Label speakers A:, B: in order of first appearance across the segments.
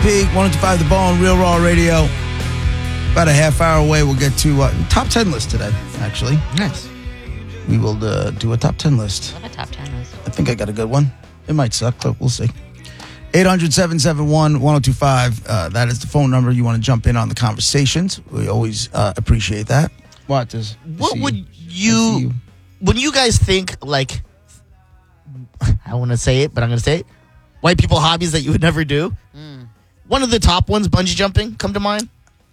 A: Peak, 105 The Bone, Real Raw Radio. About a half hour away, we'll get to top 10 list today, actually.
B: Nice.
A: We will do a top 10 list.
C: What a top 10 list.
A: I think I got a good one. It might suck, but we'll see. 800-771-1025. That is the phone number. You want to jump in on the conversations. We always appreciate that. What
B: would you, when you guys think, like, I don't want to say it, but I'm going to say it, white people hobbies that you would never do? One of the top ones, bungee jumping, come to mind?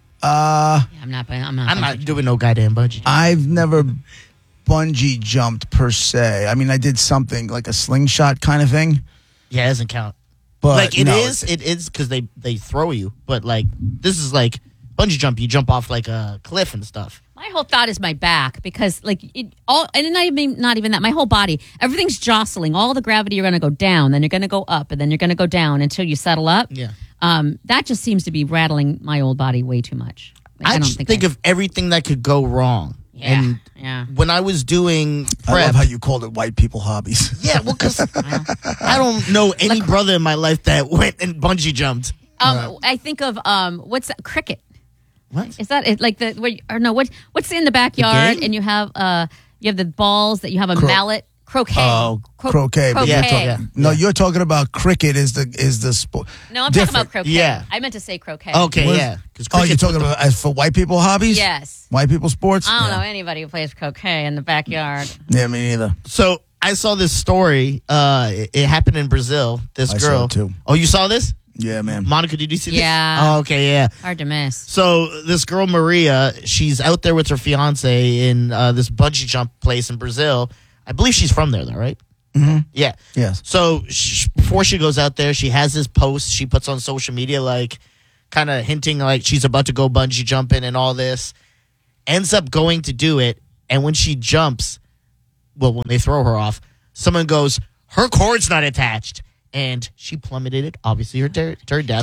C: I'm not
B: doing no goddamn bungee jumping.
A: I've never bungee jumped per se. I mean, I did something like a slingshot kind of thing.
B: Yeah, it doesn't count.
A: But
B: like, it is because they throw you. But, like, this is like bungee jump. You jump off, like, a cliff and stuff.
C: My whole thought is my back because, like, and not even that. My whole body, everything's jostling. All the gravity, you're going to go down, then you're going to go up, and then you're going to go down until you settle up.
B: Yeah.
C: That just seems to be rattling my old body way too much. Like,
B: I just think of everything that could go wrong.
C: Yeah.
B: And when I was doing prep,
A: I love how you called it white people hobbies.
B: Yeah, well, because I don't know any brother in my life that went and bungee jumped.
C: I think of what's that? Cricket.
B: What
C: is that? It, like what's in the backyard? And you have the balls that you have a mallet. Croquet.
A: Oh, croquet.
C: Croquet.
A: You're talking about cricket is the sport.
C: No, I'm talking about croquet.
B: Yeah.
C: I meant to say croquet.
B: Okay, yeah.
A: You're talking about as for white people hobbies?
C: Yes.
A: White people sports?
C: I don't know anybody who plays croquet in the backyard.
A: Yeah, me neither.
B: So I saw this story. It happened in Brazil. This girl.
A: I saw it too.
B: Oh, you saw this?
A: Yeah, man.
B: Monica, did you see this?
C: Yeah.
B: Oh, okay, yeah.
C: Hard to miss.
B: So this girl, Maria, she's out there with her fiance in this bungee jump place in Brazil. I believe she's from there, though, right?
A: Mm-hmm.
B: Yeah.
A: Yes.
B: So before she goes out there, she has this post she puts on social media, like, kind of hinting like she's about to go bungee jumping and all this. Ends up going to do it, and when she jumps, well, when they throw her off, someone goes, her cord's not attached. And she plummeted it, obviously, her death,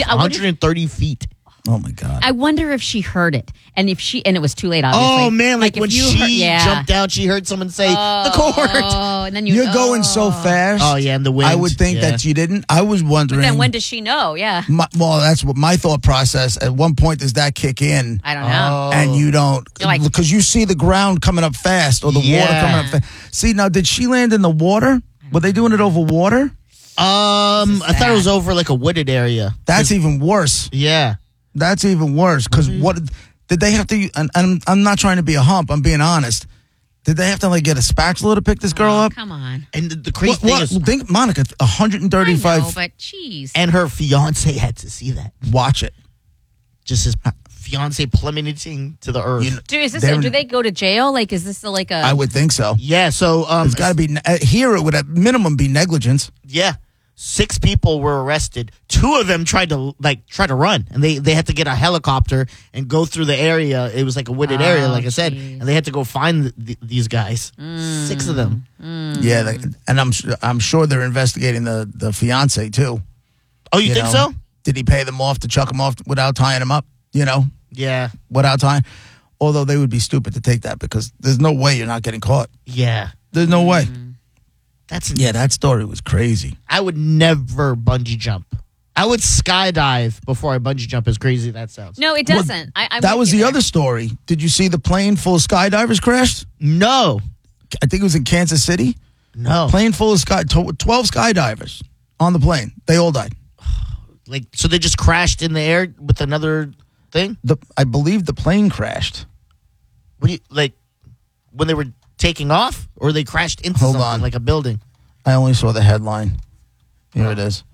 B: 130 feet.
A: Oh, my God.
C: I wonder if she heard it. And it was too late, obviously.
B: Oh, man, like when she jumped out, she heard someone say, the cord.
C: Oh, and then
A: you're going so fast.
B: Oh, yeah, and the wind.
A: I would think that you didn't. I was wondering.
C: But then when does she know? Yeah.
A: That's what my thought process. At one point, does that kick in?
C: I don't know.
A: And you don't. Because you see the ground coming up fast or the water coming up fast. See, now, did she land in the water? Were they doing it over water?
B: I thought it was over like a wooded area.
A: That's even worse.
B: Yeah.
A: That's even worse. Because what did they have to? And I'm not trying to be a hump. I'm being honest. Did they have to like get a spatula to pick this girl up?
C: Come on.
B: And the crazy thing is,
A: think Monica, 135.
C: I know, but jeez.
B: And her fiance had to see that.
A: Watch it.
B: Just his fiance plummeting to the earth.
C: Do they go to jail? Like, is this like a?
A: I would think so.
B: Yeah. So
A: it's got to be here. It would at minimum be negligence.
B: Yeah. 6 people were arrested. 2 of them tried to run, and they had to get a helicopter and go through the area. It was like a wooded area, like I said, and they had to go find these guys. 6 of them.
A: Yeah, and I'm sure they're investigating the fiance too.
B: Oh, you think so?
A: Did he pay them off to chuck them off without tying them up?
B: Yeah,
A: without tying. Although they would be stupid to take that because there's no way you're not getting caught.
B: Yeah,
A: there's no way.
B: That
A: story was crazy.
B: I would never bungee jump. I would skydive before I bungee jump, as crazy as that sounds.
C: No, it doesn't.
A: That was the other story. Did you see the plane full of skydivers crashed?
B: No.
A: I think it was in Kansas City.
B: No.
A: Plane full of 12 skydivers on the plane. They all died.
B: So they just crashed in the air with another thing?
A: I believe the plane crashed.
B: When they were taking off, or they crashed into something like a building?
A: I only saw the headline. Here it is.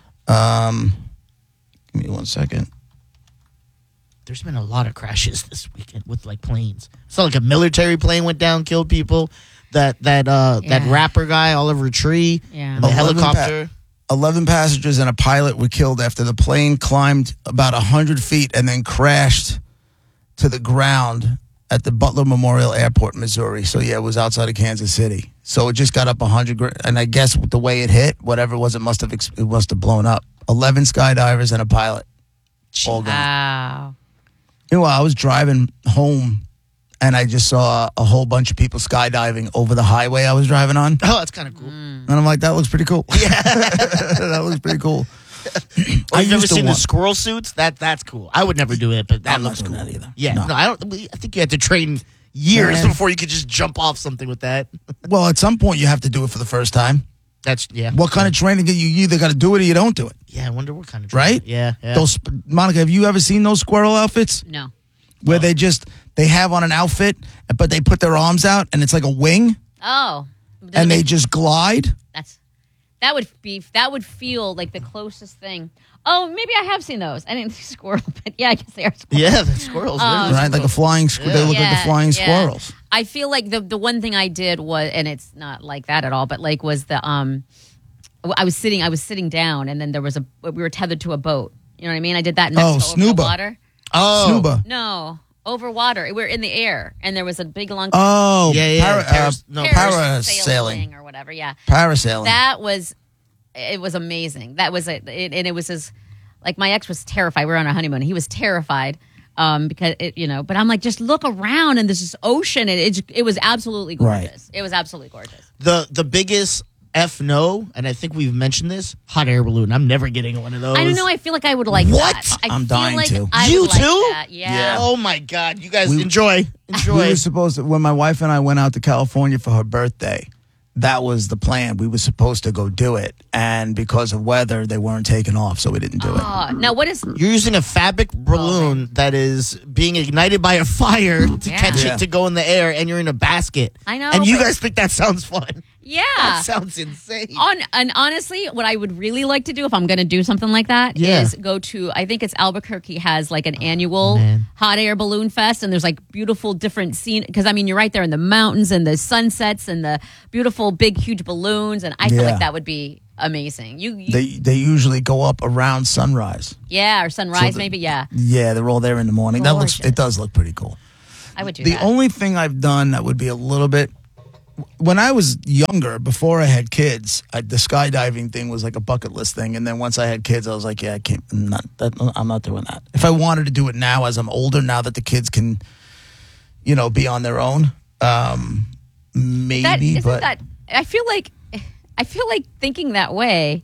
A: Give me 1 second.
B: There's been a lot of crashes this weekend with like planes. It's like a military plane went down, killed people. That rapper guy, Oliver Tree, and the helicopter.
A: 11 passengers and a pilot were killed after the plane climbed about 100 feet and then crashed to the ground at the Butler Memorial Airport, Missouri. So, yeah, it was outside of Kansas City. So it just got up 100, and I guess with the way it hit, whatever it was, it must have blown up. 11 skydivers and a pilot. All gone.
C: Wow.
A: I was driving home, and I just saw a whole bunch of people skydiving over the highway I was driving on.
B: Oh, that's kind of cool.
A: And I'm like, that looks pretty cool. Yeah. That looks pretty cool.
B: Or you've ever
A: used to
B: seen the
A: want-
B: squirrel suits? That's cool. I would never do it, but that
A: I'm not
B: looks
A: doing
B: cool.
A: that either.
B: Yeah,
A: No.
B: no, I don't. I think you had to train years
A: Man.
B: before you could just jump off something with that.
A: Well, at some point you have to do it for the first time.
B: That's yeah.
A: What kind of training? You either got to do it or you don't do it,
B: Yeah, I wonder what kind of
A: right?
B: Yeah, yeah.
A: Those Monica, have you ever seen those squirrel outfits
C: No.
A: where they have on an outfit, but they put their arms out and it's like a wing,
C: Oh.
A: and they just glide?
C: That would feel like the closest thing. Oh, maybe I have seen those. I didn't see squirrel, but yeah, I guess they are squirrels.
B: Yeah, the squirrels.
A: Right, like a flying. They look like the flying squirrels.
C: I feel like the one thing I did was, and it's not like that at all, but like was the I was sitting down, and then we were tethered to a boat. You know what I mean? I did that next to over
A: snuba.
C: water.
A: Snuba.
C: No, over water. We're in the air, and there was a big long
A: Oh,
B: Yeah.
A: parasailing.
C: or whatever. Yeah,
A: Parasailing.
C: it was amazing. That was and it was as like my ex was terrified. We were on our honeymoon. He was terrified because but I'm like, just look around and there's this ocean, and it was absolutely gorgeous.
A: Right.
C: It was absolutely gorgeous.
B: The biggest no, and I think we've mentioned this, hot air balloon. I'm never getting one of those.
C: I don't know. I feel like I would like
B: What?
C: that. I
A: I'm
C: feel
A: dying
C: like
A: to.
C: I
B: You
C: would like
B: too?
C: that. Yeah.
A: Yeah.
B: Oh my God, you guys
A: We
B: enjoy.
A: were supposed to, when my wife and I went out to California for her birthday, that was the plan. We were supposed to go do it, and because of weather, they weren't taking off, so we didn't do it.
C: Now what is?
B: You're using a fabric balloon that is being ignited by a fire to catch
A: Yeah.
B: it to go in the air, and you're in a basket.
C: I know,
B: And you
C: but-
B: guys think that sounds fun?
C: Yeah.
B: That sounds insane.
C: And honestly, what I would really like to do if I'm going to do something like that
B: Yeah.
C: is go to, I think it's Albuquerque has like an annual
B: man.
C: hot air balloon fest, and there's like beautiful different scene, because I mean you're right there in the mountains and the sunsets and the beautiful big huge balloons, and I feel
A: Yeah.
C: like that would be amazing. You
A: They usually go up around sunrise.
C: yeah, or sunrise
A: So the-
C: maybe, yeah.
A: Yeah, they're all there in the morning.
C: Gorgeous.
A: It does look pretty cool.
C: I would do
A: The
C: that.
A: only thing I've done that would be a little bit, when I was younger, before I had kids, the skydiving thing was like a bucket list thing. And then once I had kids, I was like, yeah, I'm not doing that. If I wanted to do it now as I'm older, now that the kids can, be on their own, maybe. But
C: I feel like thinking that way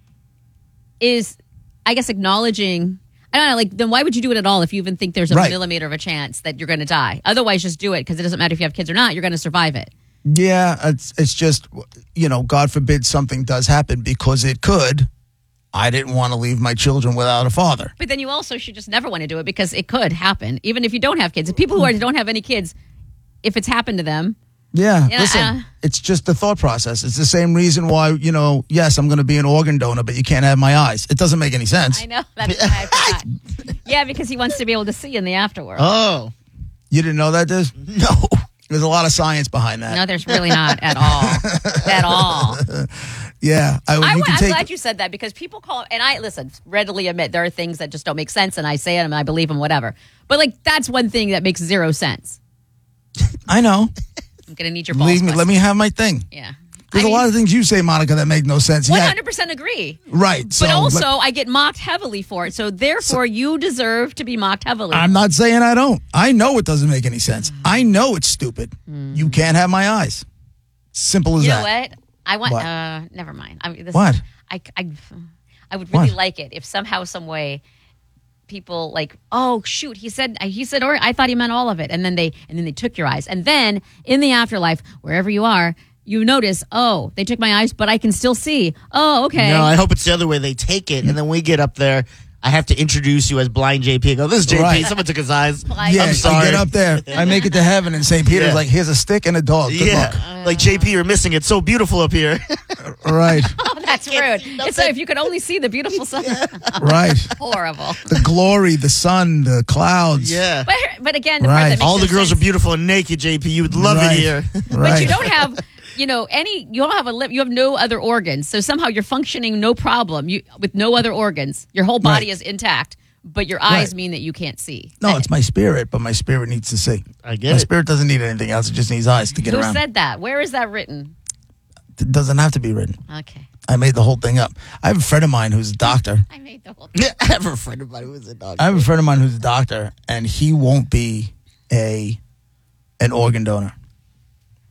C: is, I guess, acknowledging. I don't know, like, then why would you do it at all if you even think there's a
A: Right.
C: millimeter of a chance that you're going to die? Otherwise, just do it, because it doesn't matter if you have kids or not. You're going to survive it.
A: yeah, it's just, God forbid something does happen, because it could. I didn't want to leave my children without a father.
C: But then you also should just never want to do it, because it could happen, even if you don't have kids. If people who don't have any kids, if it's happened to them,
A: Yeah,
C: Yeah,
A: listen, it's just the thought process. It's the same reason why, yes, I'm going to be an organ donor, but you can't have my eyes. It doesn't make any sense.
C: I know that's why I forgot. Yeah, because he wants to be able to see in the afterworld.
B: Oh,
A: You didn't know that, Diz?
B: no.
A: There's a lot of science behind that.
C: No, there's really not at all. At all.
A: Yeah,
C: I'm glad you said that, because people call, and I readily admit there are things that just don't make sense, and I say them and I believe them, whatever. But like, that's one thing that makes zero sense.
A: I know.
C: I'm gonna need your balls.
A: Believe me,
C: busted.
A: let me have my thing.
C: Yeah.
A: There's a lot of things you say, Monica, that make no sense.
C: 100% agree.
A: Right. So,
C: But also, I get mocked heavily for it. So therefore, you deserve to be mocked heavily.
A: I'm not saying I don't. I know it doesn't make any sense. I know it's stupid. You can't have my eyes. Simple as
C: you
A: that.
C: know what? I want.
A: What?
C: Never mind.
A: What?
C: I would really
A: What?
C: like it if somehow, some way, people like, oh shoot, he said, or I thought he meant all of it, and then they took your eyes, and then in the afterlife, wherever you are, you notice, oh, they took my eyes, but I can still see. Oh, okay.
B: No, I hope it's the other way. They take it, and then we get up there. I have to introduce you as blind JP. I go, this is JP.
A: Right.
B: Someone took his eyes.
C: Blind.
A: Yeah,
B: I'm
A: I
B: sorry.
A: get up there. I make it to heaven, and St. Peter's
B: Yeah.
A: like, here's a stick and a dog. Good
B: Yeah,
A: luck.
B: like JP, you're missing. It's so beautiful up here.
A: Right.
C: Oh, that's rude. It's if you could only see the beautiful sun.
A: Right.
C: Horrible.
A: The glory, the sun, the clouds.
B: Yeah.
C: But again, the
A: Right.
C: part that makes
B: All the
C: no
B: girls
C: sense-
B: are beautiful and naked, JP. You would love
A: Right.
B: it here.
C: But
A: Right.
C: you don't have, you don't have a lip. You have no other organs. So somehow you're functioning no problem. With no other organs, your whole body
A: Right.
C: is intact. But your eyes
A: Right.
C: mean that you can't see.
A: No, it's my spirit, but my spirit needs to see.
B: I get
A: My
B: it.
A: spirit doesn't need anything else. It just needs eyes to get
C: Who
A: around.
C: said that? Where is that written?
A: It doesn't have to be written.
C: Okay.
A: I made the whole thing up. I have a friend of mine who's a doctor.
C: I made the whole thing.
B: I have a friend of mine who is a dog.
A: I have a friend of mine who's a doctor, and he won't be an organ donor.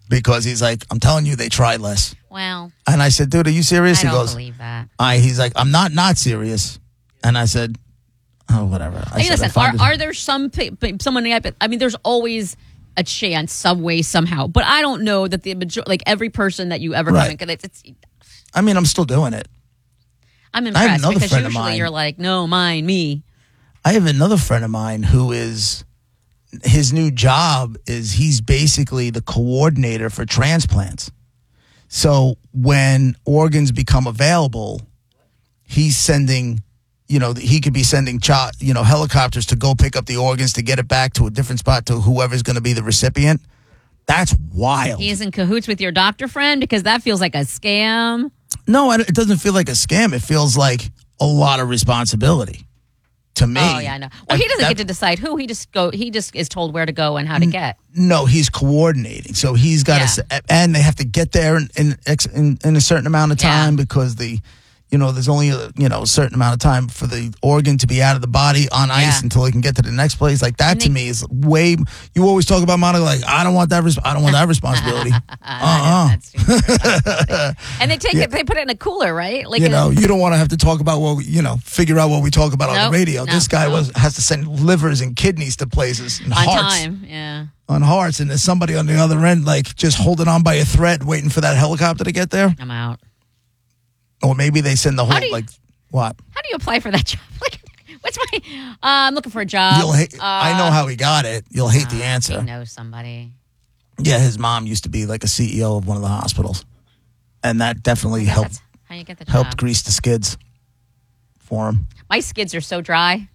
A: because he's like, I'm telling you, they try less.
C: Well,
A: And I said, dude, are you serious?
C: I
A: He
C: don't
A: goes,
C: believe that.
A: he's like, I'm not serious. And I said, oh, whatever. I
C: Hey,
A: said,
C: listen,
A: I find it-
C: are there someone? I mean, there's always a chance, some way, somehow. But I don't know that every person that you ever come in,
A: I mean, I'm still doing it.
C: I'm
A: have
C: impressed
A: another
C: because
A: friend of
C: usually
A: mine.
C: you're like, no, mine, me.
A: I have another friend of mine who is, his new job is he's basically the coordinator for transplants. So when organs become available, he's sending, he could be sending, helicopters to go pick up the organs to get it back to a different spot to whoever's going to be the recipient. That's wild.
C: He's in cahoots with your doctor friend because that feels like a scam.
A: No, it doesn't feel like a scam. It feels like a lot of responsibility to me.
C: Oh yeah, I know. Well, he doesn't get to decide who. He just is told where to go and how to get.
A: No, he's coordinating. So he's got to, and they have to get there in a certain amount of time because there's only a certain amount of time for the organ to be out of the body on ice until it can get to the next place. Like that to me is way. You always talk about Monica like I don't want that. I don't want that responsibility.
C: That's stupid. And they take it. They put it in a cooler, right? Like
A: you don't want to have to talk about figure out what we talk about on
C: Nope,
A: the radio.
C: no,
A: This guy has to send livers and kidneys to places and
C: on
A: hearts.
C: time. Yeah.
A: On hearts, and there's somebody on the other end like just holding on by a thread waiting for that helicopter to get there.
C: I'm out.
A: Or maybe they send the whole what?
C: How do you apply for that job? Like, what's my? I'm looking for a job.
A: I know how he got it. You'll hate the answer.
C: He knows somebody.
A: Yeah, his mom used to be like a CEO of one of the hospitals, and that definitely helped.
C: That's how you get the job.
A: Helped grease the skids for him.
C: My skids are so dry.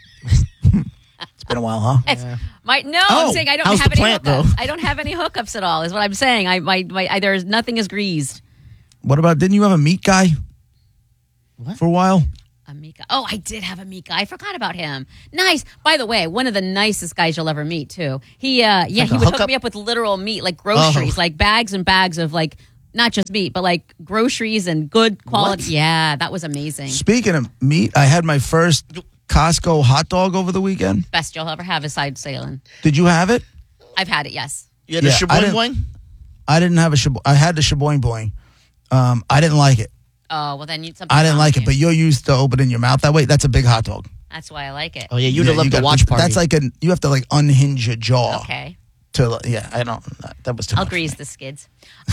A: It's been a while, huh?
C: I'm saying I don't
B: how's
C: have
B: the
C: any
B: plant,
C: hookups.
B: though?
C: I don't have any hookups at all. Is what I'm saying. There's nothing is greased.
A: What about? Didn't you have a meat guy?
B: What?
A: For a while?
C: A meat guy. Oh, I did have a meat guy. I forgot about him. Nice. By the way, one of the nicest guys you'll ever meet too. He would hook me up with literal meat, like groceries, like bags and bags of like not just meat, but like groceries and good quality.
A: What?
C: Yeah, that was amazing.
A: Speaking of meat, I had my first Costco hot dog over the weekend.
C: Best you'll ever have is side sailing.
A: Did you have it?
C: I've had it. Yes.
B: You had a
A: I
B: shaboing
A: didn't-
B: boing?
A: I didn't have I had the shaboing boing. I didn't like it.
C: Oh well, then you.
A: I didn't like it, but you're used to open in your mouth that way. That's a big hot dog.
C: That's why I like it.
B: Oh yeah, you'd have loved
A: you
B: the
A: got-
B: watch party.
A: That's like you have to like unhinge your jaw.
C: Okay.
A: I don't. That was too
C: I'll
A: much.
C: grease the skids.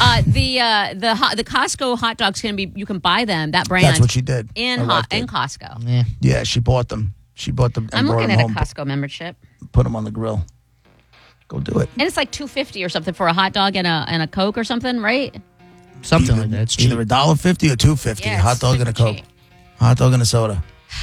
C: The Costco hot dogs you can buy them, that brand.
A: That's what she did.
C: in
A: I liked it.
C: Costco.
B: yeah.
A: Yeah, she bought them. And
C: I'm
A: brought
C: looking
A: them
C: at
A: home,
C: a Costco membership,
A: Put them on the grill. Go do it.
C: and it's like $2.50 or something for a hot dog and a Coke or something, right?
B: Something like that. It's cheap.
A: Either $1.50 or $2.50.
C: Yeah,
A: Hot
C: it's
A: dog and a
C: super
A: Coke.
C: cheap.
A: Hot dog and a soda.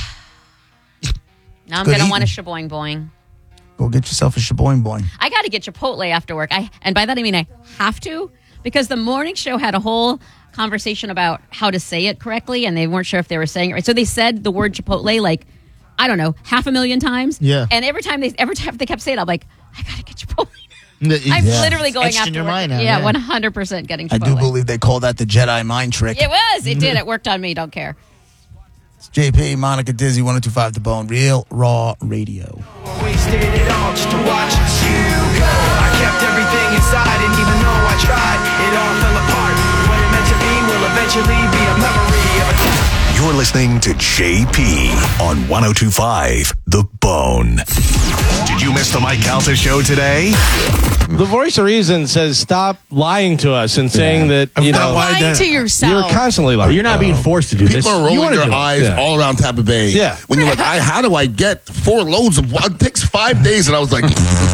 C: Now I'm
A: good
C: gonna want a
A: eating.
C: shaboing boing.
A: Go get yourself a shaboing boing.
C: I got to get Chipotle after work. And by that I mean I have to, because the morning show had a whole conversation about how to say it correctly, and they weren't sure if they were saying it right. So they said the word Chipotle like, I don't know, 500,000 times.
B: Yeah.
C: And every time they kept saying it, I'm like, I gotta get Chipotle. I'm
B: Yeah.
C: literally going
B: Etched
C: after
B: in your
C: work.
B: mind now,
C: yeah,
B: yeah.
C: 100% getting Chipotle.
A: I do believe they call that the Jedi mind trick.
C: It was. It did. It worked on me. Don't care.
A: It's JP, Monica Dizzy, 102.5 The Bone, Real Raw Radio.
D: Wasted it all just to watch you go. I kept everything inside, and even though I tried, it all fell apart. What it meant to be will eventually be a memory of a time.
E: You're listening to JP on 102.5 The Bone. Did you miss the Mike Calta show today?
F: The voice of reason says stop lying to us and saying that, you know,
G: lying to yourself.
F: you're constantly lying.
H: You're not being forced to do this.
I: People are
F: You
I: rolling
F: wanna
I: their
F: do it.
I: eyes
F: Yeah.
I: all around Tampa Bay.
F: Yeah.
I: When you're like, how do I get 4 loads of it takes 5 days, and I was like,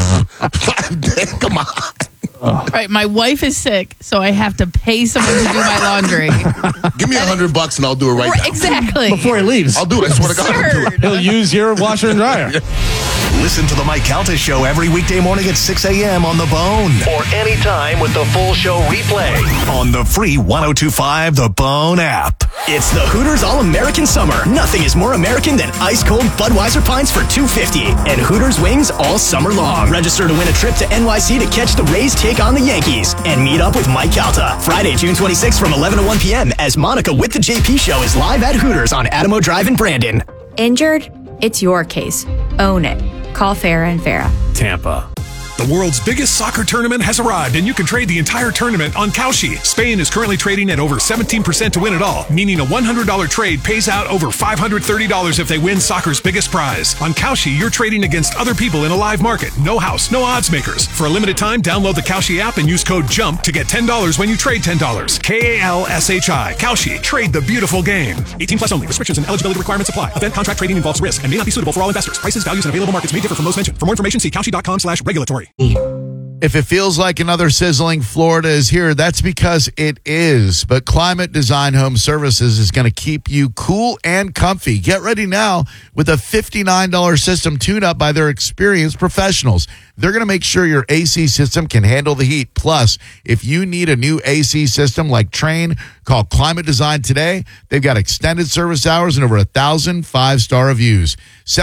I: 5 days? Come on.
G: Right, my wife is sick, so I have to pay someone to do my laundry.
I: Give me $100 and I'll do it right now.
G: Exactly.
H: Before he leaves.
I: I'll do it. I swear to God, I'll do it.
G: Absurd.
F: He'll use your washer and dryer.
E: Listen to the Mike Calta show every weekday morning at 6 a.m. on The Bone. Or anytime with the full show replay on the free 102.5 The Bone app.
J: It's the Hooters All-American Summer. Nothing is more American than ice-cold Budweiser pints for $2.50 and Hooters wings all summer long. Register to win a trip to NYC to catch the Rays take on the Yankees and meet up with Mike Calta. Friday, June 26th from 11 to 1 p.m. as Monica with the JP Show is live at Hooters on Adamo Drive in Brandon.
K: Injured? It's your case. Own it. Call Farah and Farah.
H: Tampa. The world's biggest soccer tournament has arrived, and you can trade the entire tournament on Kalshi. Spain is currently trading at over 17% to win it all, meaning a $100 trade pays out over $530 if they win soccer's biggest prize. On Kalshi, you're trading against other people in a live market. No house, no odds makers. For a limited time, download the Kalshi app and use code JUMP to get $10 when you trade $10. Kalshi. Kalshi. Trade the beautiful game. 18 plus only. Restrictions and eligibility requirements apply. Event contract trading involves risk and may not be suitable for all investors. Prices, values, and available markets may differ from those mentioned. For more information, see Kalshi.com/regulatory.
K: If it feels like another sizzling Florida is here, that's because it is. But Climate Design Home Services is going to keep you cool and comfy. Get ready now with a $59 system tune-up by their experienced professionals. They're going to make sure your AC system can handle the heat. Plus, if you need a new AC system like Trane, call Climate Design today. They've got extended service hours and over 1,000 five-star reviews.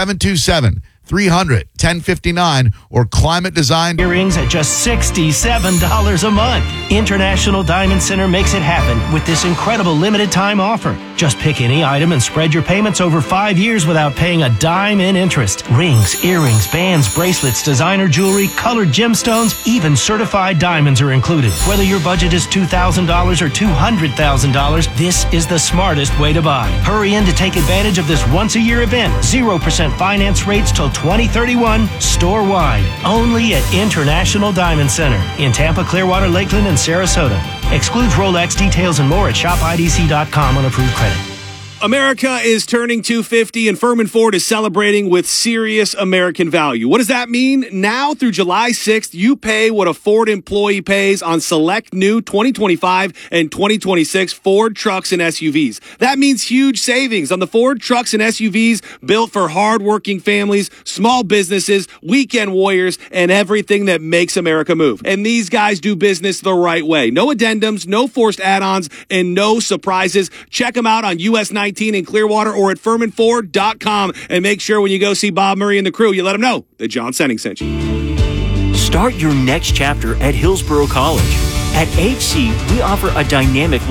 K: 727-300-1059 or Climate Design.
L: Earrings at just $67 a month. International Diamond Center makes it happen with this incredible limited time offer. Just pick any item and spread your payments over 5 years without paying a dime in interest. Rings, earrings, bands, bracelets, designer jewelry, colored gemstones, even certified diamonds are included. Whether your budget is $2,000 or $200,000, this is the smartest way to buy. Hurry in to take advantage of this once-a-year event. 0% finance rates till 2031, store-wide. Only at International Diamond Center in Tampa, Clearwater, Lakeland, and Sarasota. Excludes Rolex. Details and more at shopidc.com on approved credit.
M: America is turning 250 and Furman Ford is celebrating with serious American value. What does that mean? Now through July 6th, you pay what a Ford employee pays on select new 2025 and 2026 Ford trucks and SUVs. That means huge savings on the Ford trucks and SUVs built for hardworking families, small businesses, weekend warriors, and everything that makes America move. And these guys do business the right way. No addendums, no forced add-ons, and no surprises. Check them out on US 19 in Clearwater or at FurmanFord.com, and make sure when you go see Bob Murray and the crew, you let them know that John Senning sent you.
N: Start your next chapter at Hillsborough College. At HC, we offer a dynamic